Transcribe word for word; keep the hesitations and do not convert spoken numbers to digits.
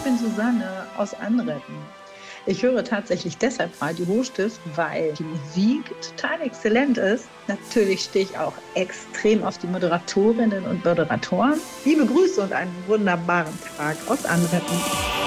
bin Susanne aus Anretten. Ich höre tatsächlich deshalb Radio Hochstift, weil die Musik total exzellent ist. Natürlich stehe ich auch extrem auf die Moderatorinnen und Moderatoren. Liebe Grüße und einen wunderbaren Tag aus Anretten.